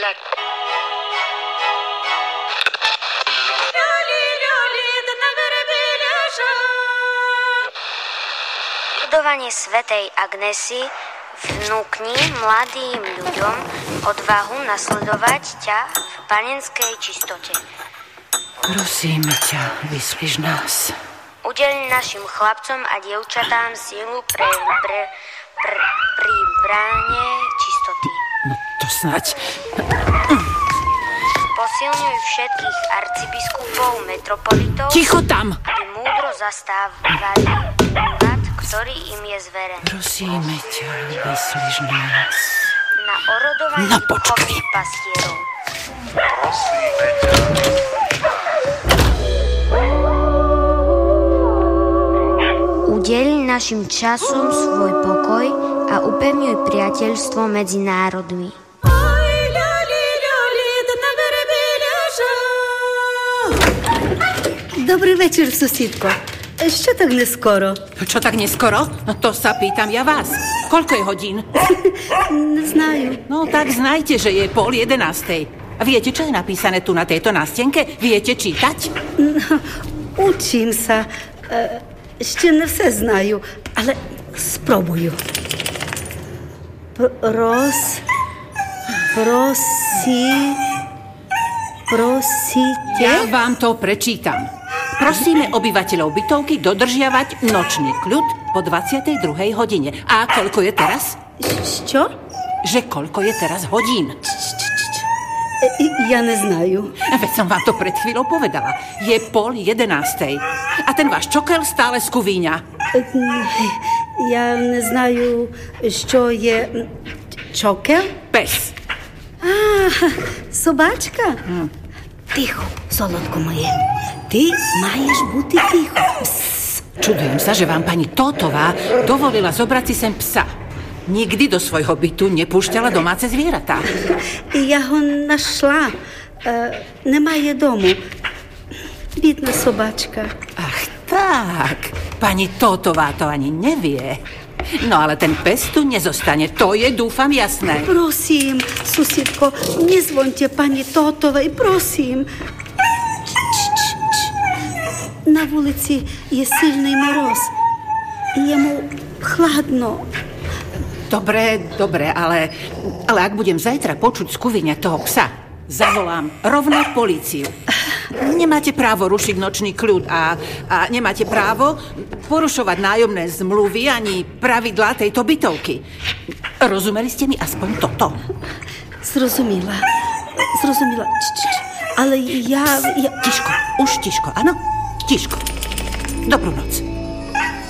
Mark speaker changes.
Speaker 1: Ďaľa.
Speaker 2: Budovanie svätej Agnesy vnúkni mladým ľuďom odvahu nasledovať ťa v panenskej čistote.
Speaker 3: Prosíme ťa, vyslíš nás.
Speaker 2: Udeľ našim chlapcom a dievčatám silu pri bráne čistoty.
Speaker 3: No to snáď.
Speaker 2: Posilňuj všetkých arcibiskupov, metropolitov,
Speaker 3: Ticho tam!
Speaker 2: aby múdro zastávali úrad, ktorý im je zverený.
Speaker 3: Prosíme ťa, vyslíš nás.
Speaker 2: Na orodovanie
Speaker 3: No počkaj.
Speaker 2: duchovných pastierov.
Speaker 1: Prosíme ťa.
Speaker 2: Udeľ našim časom svoj pokoj a upevňuj priateľstvo medzi národmi.
Speaker 4: Dobrý večer, susedko. Ešte tak neskoro.
Speaker 3: Čo tak neskoro? No to sa pýtam ja vás. Koľko je hodín?
Speaker 4: Neznajú.
Speaker 3: No tak znajte, že je 10:30. A viete, čo je napísané tu na tejto nástenke? Viete čítať?
Speaker 4: No, učím sa. Ešte ne vse znajú, ale spróbujú. Prosíte?
Speaker 3: Ja vám to prečítam. Prosíme obyvateľov bytovky dodržiavať nočný kľud po 22. hodine. A koľko je teraz?
Speaker 4: Čo?
Speaker 3: Že koľko je teraz hodín?
Speaker 4: Ja neznajú.
Speaker 3: Veď som vám to pred chvíľou povedala. Je 10:30. A ten váš čokel stále skúvíňa.
Speaker 4: Ja neznajú, čo je čokel?
Speaker 3: Pes.
Speaker 4: Sobáčka? Ticho, solodko moje. Ty máš byť ticho.
Speaker 3: Čudujem sa, že vám pani Tótová dovolila zobrať si sem psa. Nikdy do svojho bytu nepúšťala domáce zvieratá.
Speaker 4: Ja ho našla. Nemá je domu. Biedna sobáčka.
Speaker 3: Ach tak, pani Tótová to ani nevie. No ale ten pes tu nezostane, to je, dúfam, jasné.
Speaker 4: Prosím, susedko, nezvoňte pani Tótovej, prosím. Na ulici je silný moroz. Je mu chladno.
Speaker 3: Dobre, ale ak budem zajtra počuť skúviňa toho psa, zavolám rovno políciu. Nemáte právo rušiť nočný kľud a nemáte právo porušovať nájomné zmluvy ani pravidlá tejto bytovky. Rozumeli ste mi aspoň toto?
Speaker 4: Zrozumila. Ale ja...
Speaker 3: Tiško, už tiško, áno? Tiško. Dobrú noc.